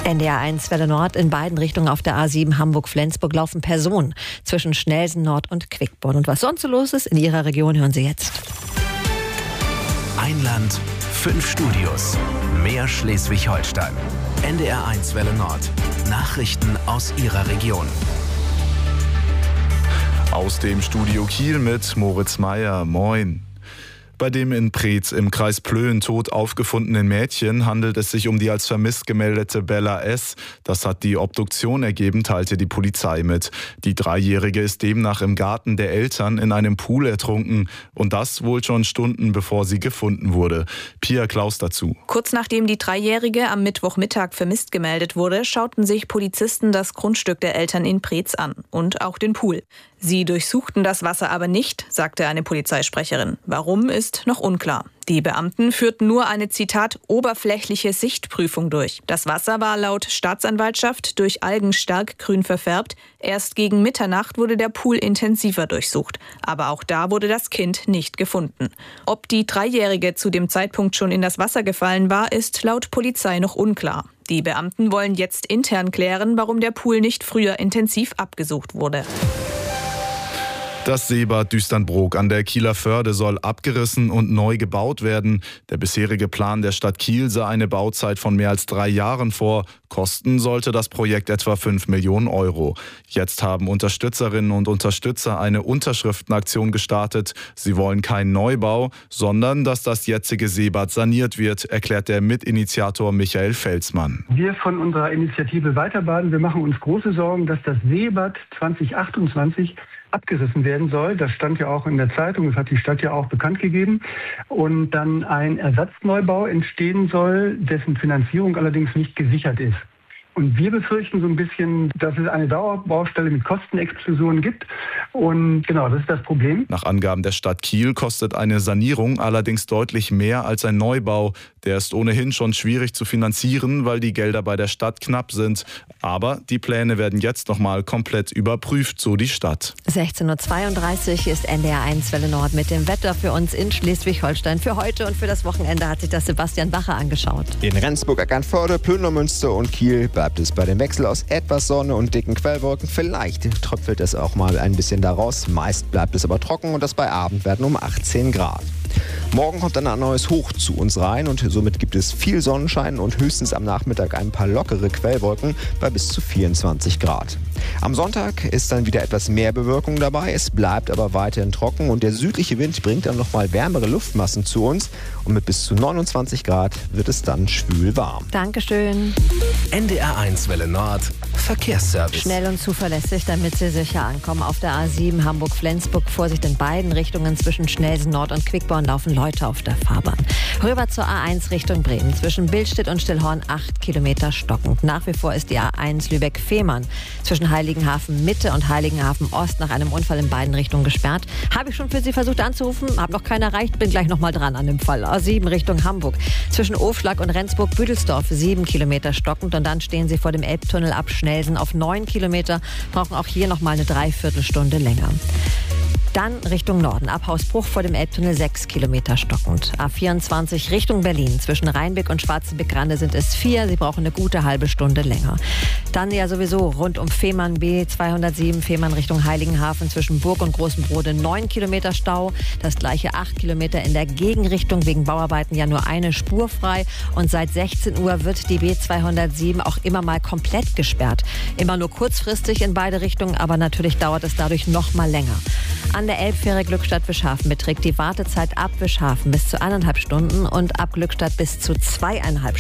NDR 1 Welle Nord, in beiden Richtungen auf der A7 Hamburg-Flensburg laufen Personen zwischen Schnelsen Nord und Quickborn. Und was sonst so los ist in Ihrer Region, hören Sie jetzt. Ein Land, 5 Studios, mehr Schleswig-Holstein. NDR 1 Welle Nord. Nachrichten aus Ihrer Region. Aus dem Studio Kiel mit Moritz Meyer. Moin. Bei dem in Preetz im Kreis Plön tot aufgefundenen Mädchen handelt es sich um die als vermisst gemeldete Bella S. Das hat die Obduktion ergeben, teilte die Polizei mit. Die 3-Jährige ist demnach im Garten der Eltern in einem Pool ertrunken. Und das wohl schon Stunden bevor sie gefunden wurde. Pia Klaus dazu. Kurz nachdem die 3-Jährige am Mittwochmittag vermisst gemeldet wurde, schauten sich Polizisten das Grundstück der Eltern in Preetz an und auch den Pool. Sie durchsuchten das Wasser aber nicht, sagte eine Polizeisprecherin. Warum, ist noch unklar. Die Beamten führten nur eine, Zitat, oberflächliche Sichtprüfung durch. Das Wasser war laut Staatsanwaltschaft durch Algen stark grün verfärbt. Erst gegen Mitternacht wurde der Pool intensiver durchsucht. Aber auch da wurde das Kind nicht gefunden. Ob die 3-Jährige zu dem Zeitpunkt schon in das Wasser gefallen war, ist laut Polizei noch unklar. Die Beamten wollen jetzt intern klären, warum der Pool nicht früher intensiv abgesucht wurde. Das Seebad Düsternbrook an der Kieler Förde soll abgerissen und neu gebaut werden. Der bisherige Plan der Stadt Kiel sah eine Bauzeit von mehr als 3 Jahren vor. Kosten sollte das Projekt etwa 5 Millionen Euro. Jetzt haben Unterstützerinnen und Unterstützer eine Unterschriftenaktion gestartet. Sie wollen keinen Neubau, sondern dass das jetzige Seebad saniert wird, erklärt der Mitinitiator Michael Felsmann. Wir von unserer Initiative Weiterbaden, wir machen uns große Sorgen, dass das Seebad 2028 abgerissen werden soll. Das stand ja auch in der Zeitung, das hat die Stadt ja auch bekannt gegeben. Und dann ein Ersatzneubau entstehen soll, dessen Finanzierung allerdings nicht gesichert ist. Und wir befürchten so ein bisschen, dass es eine Dauerbaustelle mit Kostenexplosionen gibt. Und genau, das ist das Problem. Nach Angaben der Stadt Kiel kostet eine Sanierung allerdings deutlich mehr als ein Neubau. Der ist ohnehin schon schwierig zu finanzieren, weil die Gelder bei der Stadt knapp sind. Aber die Pläne werden jetzt nochmal komplett überprüft, so die Stadt. 16.32 Uhr ist NDR 1 Welle Nord mit dem Wetter für uns in Schleswig-Holstein. Für heute und für das Wochenende hat sich das Sebastian Bacher angeschaut. In Rendsburg, Eckernförde, Plönermünster und Kiel bleibt es bei dem Wechsel aus etwas Sonne und dicken Quellwolken. Vielleicht tröpfelt es auch mal ein bisschen daraus. Meist bleibt es aber trocken und das bei Abend werden um 18 Grad. Morgen kommt dann ein neues Hoch zu uns rein und somit gibt es viel Sonnenschein und höchstens am Nachmittag ein paar lockere Quellwolken bei bis zu 24 Grad. Am Sonntag ist dann wieder etwas mehr Bewölkung dabei, es bleibt aber weiterhin trocken und der südliche Wind bringt dann nochmal wärmere Luftmassen zu uns und mit bis zu 29 Grad wird es dann schwül warm. Dankeschön. NDR 1 Welle Nord, Verkehrsservice. Schnell und zuverlässig, damit Sie sicher ankommen. Auf der A7 Hamburg-Flensburg, Vorsicht in beiden Richtungen zwischen Schnelsen Nord und Quickborn laufen Leute auf der Fahrbahn. Rüber zur A1 Richtung Bremen. Zwischen Billstedt und Stillhorn 8 Kilometer stockend. Nach wie vor ist die A1 Lübeck-Fehmarn zwischen Heiligenhafen Mitte und Heiligenhafen Ost nach einem Unfall in beiden Richtungen gesperrt. Habe ich schon für Sie versucht anzurufen, habe noch keinen erreicht, bin gleich nochmal dran an dem Fall. A7 Richtung Hamburg. Zwischen Ofschlag und Rendsburg-Büdelsdorf 7 Kilometer stockend und dann stehen Sie vor dem Elbtunnel ab Schnelsen auf 9 Kilometer, brauchen auch hier nochmal eine Dreiviertelstunde länger. Dann Richtung Norden, ab Hausbruch vor dem Elbtunnel 6 Kilometer stockend. A24 Richtung Berlin, zwischen Rheinbeck und Schwarzenbeck-Grande sind es 4, Sie brauchen eine gute halbe Stunde länger. Dann ja sowieso rund um Fehmarn B207, Fehmarn Richtung Heiligenhafen, zwischen Burg und Großem Brode 9 Kilometer Stau. Das gleiche 8 Kilometer in der Gegenrichtung, wegen Bauarbeiten ja nur eine Spur frei. Und seit 16 Uhr wird die B207 auch immer mal komplett gesperrt. Immer nur kurzfristig in beide Richtungen, aber natürlich dauert es dadurch noch mal länger. An der Elbfähre Glückstadt-Wischhafen beträgt die Wartezeit ab Wischhafen bis zu 1,5 Stunden und ab Glückstadt bis zu 2,5 Stunden.